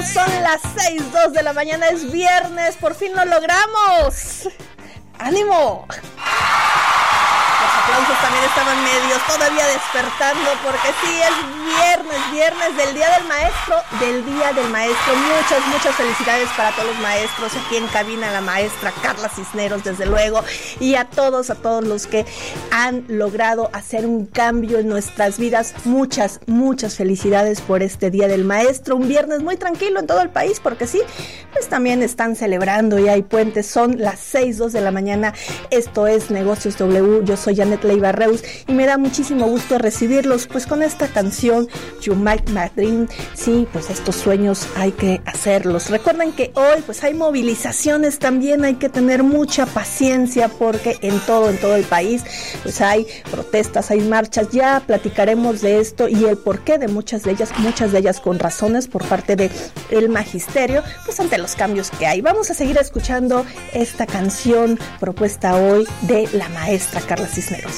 Son las 6:02 de la mañana, es viernes, por fin lo logramos. ¡Ánimo! Los aplausos también estaban medios, todavía despertando, porque sí, es viernes del Día del Maestro. Muchas felicidades para todos los maestros, aquí en cabina la maestra Carla Cisneros, desde luego, y a todos los que han logrado hacer un cambio en nuestras vidas. Muchas felicidades por este Día del Maestro, un viernes muy tranquilo en todo el país, porque sí, pues también están celebrando y hay puentes. Son las 6:02 de la mañana, esto es Negocios W, yo soy Janet Leiva Reus y me da muchísimo gusto recibirlos pues con esta canción You Make My Dream. Sí, pues estos sueños hay que hacerlos. Recuerden que hoy pues hay movilizaciones también, hay que tener mucha paciencia porque en todo el país pues hay protestas, hay marchas. Ya platicaremos de esto y el porqué de muchas de ellas con razones por parte de el magisterio, pues ante los cambios que hay. Vamos a seguir escuchando esta canción propuesta hoy de la maestra Carla Cisneros.